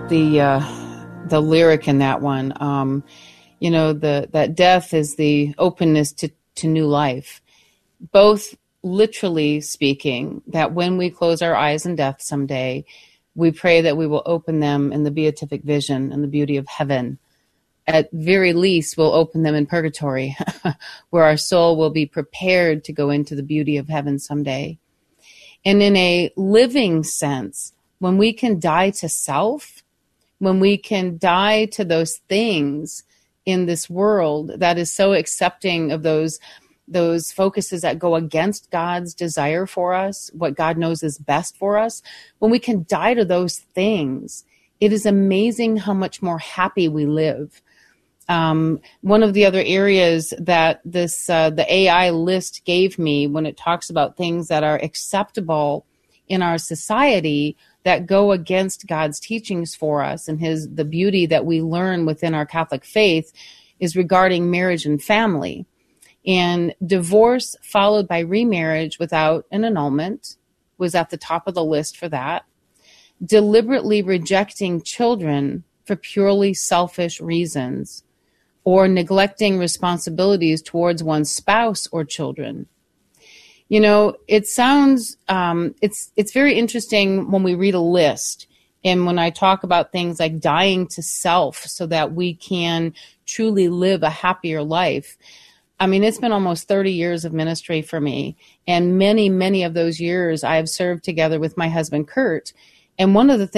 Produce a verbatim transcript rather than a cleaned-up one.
the uh, the lyric in that one. Um, you know, the that death is the openness to, to new life. Both literally speaking, that when we close our eyes in death someday, we pray that we will open them in the beatific vision and the beauty of heaven. At very least, we'll open them in purgatory, where our soul will be prepared to go into the beauty of heaven someday. And in a living sense, when we can die to self, when we can die to those things in this world that is so accepting of those those focuses that go against God's desire for us, what God knows is best for us, when we can die to those things, it is amazing how much more happy we live. Um, one of the other areas that this uh, the A I list gave me, when it talks about things that are acceptable in our society that go against God's teachings for us and his the beauty that we learn within our Catholic faith, is regarding marriage and family. And divorce followed by remarriage without an annulment was at the top of the list for that. Deliberately rejecting children for purely selfish reasons, or neglecting responsibilities towards one's spouse or children. You know, it sounds, um, it's it's very interesting when we read a list, and when I talk about things like dying to self so that we can truly live a happier life. I mean, it's been almost thirty years of ministry for me, and many, many of those years I have served together with my husband, Kurt. And one of the things